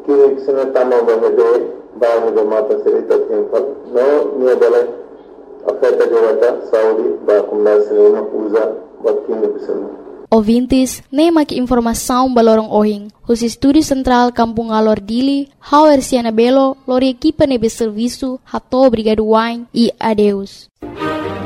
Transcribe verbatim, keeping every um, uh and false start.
kini kisana tama bahede bahne do mata serita temple no niya balay afeta jogata saudi ba kumna sinema usa bakini bisana. Ouvintes, nem maki informação balorong ohing. Os Estúdio Central Kampung Alor Dili, Hauer Siana Belo, lori equipa nebe serviço, hato obrigado wine e adeus.